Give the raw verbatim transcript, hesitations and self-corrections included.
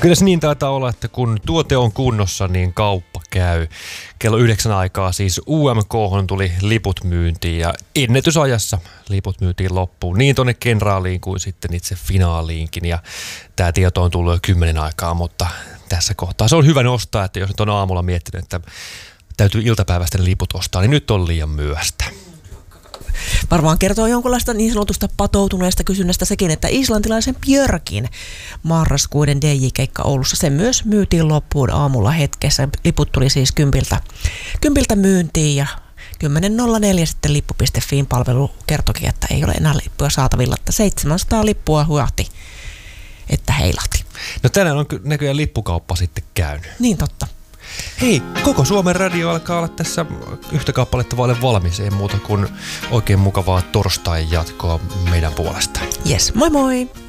Kyllä se niin taitaa olla, että kun tuote on kunnossa, niin kauppa käy. Kello yhdeksän aikaa siis U M K:hon tuli liput myyntiin ja ennätysajassa liput myytiin loppuun. Niin tuonne kenraaliin kuin sitten itse finaaliinkin. Ja tämä tieto on tullut jo kymmenen aikaa, mutta tässä kohtaa se on hyvä nostaa, että jos nyt on aamulla miettinyt, että täytyy iltapäivästä ne liput ostaa, niin nyt on liian myöhäistä. Varmaan kertoo jonkunlaista niin sanotusta patoutuneesta kysynnästä sekin, että islantilaisen Björkin marraskuuden D J-keikka Oulussa, se myös myytiin loppuun aamulla hetkessä. Liput tuli siis kympiltä, kympiltä myyntiin ja kymmenen nolla neljä sitten lippu piste fiin palvelu kertokin, että ei ole enää lippuja saatavilla, että seitsemänsataa lippua huahti, että heilahti. No tänään on näköjään lippukauppa sitten käynyt. Niin totta. Hei, koko Suomen radio alkaa olla tässä yhtä kappaletta vaille valmis, ei muuta kuin oikein mukavaa torstai jatkoa meidän puolesta. Yes, moi moi!